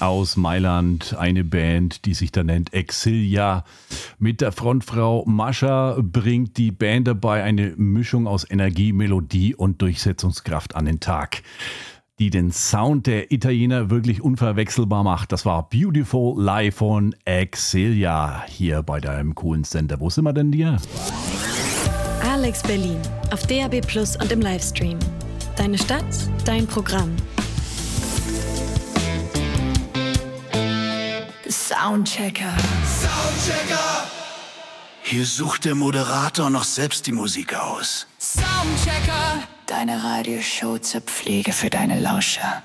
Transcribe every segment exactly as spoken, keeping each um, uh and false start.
aus Mailand, eine Band, die sich da nennt Exilia. Mit der Frontfrau Mascha bringt die Band dabei eine Mischung aus Energie, Melodie und Durchsetzungskraft an den Tag, die den Sound der Italiener wirklich unverwechselbar macht. Das war Beautiful Live von Exilia hier bei deinem coolen Sender. Wo sind wir denn hier? Alex Berlin auf D A B Plus und im Livestream. Deine Stadt, dein Programm. Soundchecker. Soundchecker. Hier sucht der Moderator noch selbst die Musik aus. Soundchecker. Deine Radioshow zur Pflege für deine Lauscher.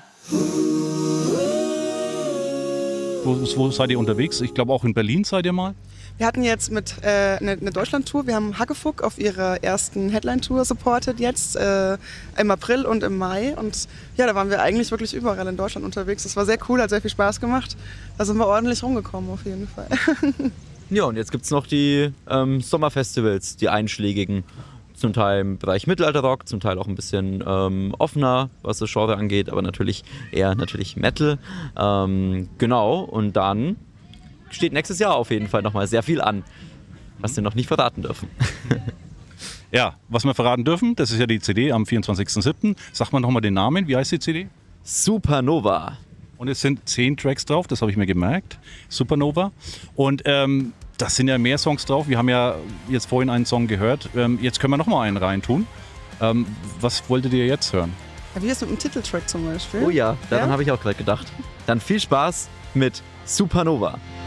Wo, wo seid ihr unterwegs? Ich glaube auch in Berlin seid ihr mal. Wir hatten jetzt mit äh, eine, eine Deutschland-Tour. Wir haben Hackefuck auf ihrer ersten Headline-Tour supportet jetzt äh, im April und im Mai. Und ja, da waren wir eigentlich wirklich überall in Deutschland unterwegs. Das war sehr cool, hat sehr viel Spaß gemacht. Da sind wir ordentlich rumgekommen auf jeden Fall. Ja, und jetzt gibt es noch die ähm, Sommerfestivals, die einschlägigen. Zum Teil im Bereich Mittelalterrock, zum Teil auch ein bisschen ähm, offener, was das Genre angeht, aber natürlich eher natürlich Metal. Ähm, genau, und dann steht nächstes Jahr auf jeden Fall nochmal sehr viel an, was wir noch nicht verraten dürfen. Ja, was wir verraten dürfen, das ist ja die C D am vierundzwanzigsten siebten Sag mal nochmal den Namen, wie heißt die C D? Supernova. Und es sind zehn Tracks drauf, das habe ich mir gemerkt. Supernova. Und ähm, das sind ja mehr Songs drauf. Wir haben ja jetzt vorhin einen Song gehört. Ähm, jetzt können wir nochmal einen reintun. Ähm, was wolltet ihr jetzt hören? Ja, wie ist mit dem Titeltrack zum Beispiel? Oh ja, daran ja? habe ich auch gerade gedacht. Dann viel Spaß mit Supernova.